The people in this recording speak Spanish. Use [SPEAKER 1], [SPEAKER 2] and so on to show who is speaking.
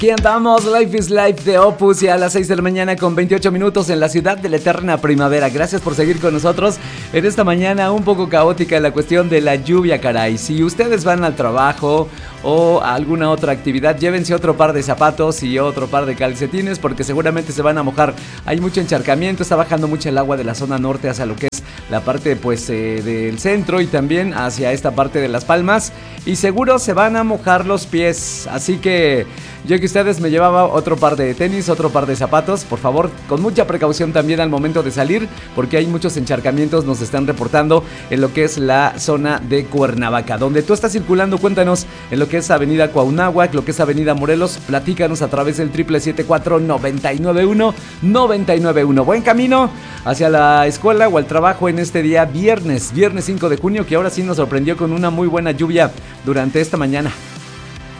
[SPEAKER 1] Aquí andamos, Life is Life de Opus y a las 6 de la mañana con 28 minutos en la ciudad de la eterna primavera. Gracias por seguir con nosotros en esta mañana un poco caótica en la cuestión de la lluvia, caray. Si ustedes van al trabajo o a alguna otra actividad, llévense otro par de zapatos y otro par de calcetines porque seguramente se van a mojar. Hay mucho encharcamiento, está bajando mucho el agua de la zona norte hacia lo que es la parte del centro y también hacia esta parte de Las Palmas y seguro se van a mojar los pies, así que yo que ustedes me llevaba otro par de tenis, otro par de zapatos, por favor, con mucha precaución también al momento de salir, porque hay muchos encharcamientos, nos están reportando en lo que es la zona de Cuernavaca. Donde tú estás circulando, cuéntanos en lo que es Avenida Cuauhnáhuac, lo que es Avenida Morelos, platícanos a través del 777-499-991. Buen camino hacia la escuela o al trabajo en este día viernes 5 de junio, que ahora sí nos sorprendió con una muy buena lluvia durante esta mañana.